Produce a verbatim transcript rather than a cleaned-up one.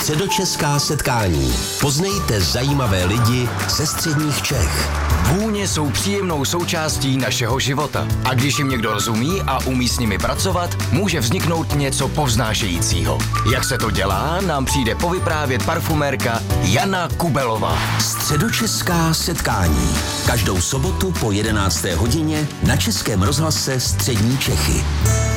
Středočeská setkání. Poznejte zajímavé lidi ze středních Čech. Vůně jsou příjemnou součástí našeho života. A když jim někdo rozumí a umí s nimi pracovat, může vzniknout něco povznášejícího. Jak se to dělá, nám přijde povyprávět parfumérka Jana Kubelová. Středočeská setkání. Každou sobotu po jedenácté hodině na Českém rozhlase Střední Čechy.